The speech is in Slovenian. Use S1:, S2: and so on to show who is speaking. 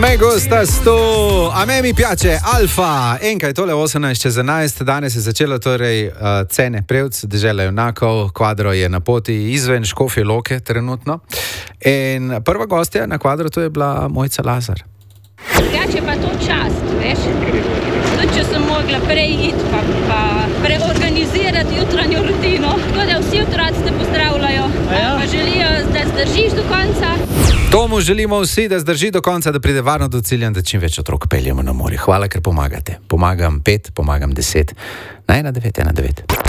S1: Me gustas tu, a me mi piace, Alfa. Enkaj, tole 18:11, danes je začelo torej Cene Prevc, dežela junakov, kvadro je na poti izven Škofje Loke trenutno. In prva gostja na kvadru to je bila Mojca Lazar.
S2: Drugače pa to čast, veš? Tudi če sem mogla prej iti pa preorganizirati jutranjo rutino. Tako da vsi otroci te pozdravljajo, pa želijo, da zdržiš do konca.
S1: Tomu želimo vsi, da zdrži do konca, da pride varno do cilja, da čim več otrok peljemo na morje. Hvala, ker pomagate. Pomagam 5, pomagam 10. Na 1-9, 1-9.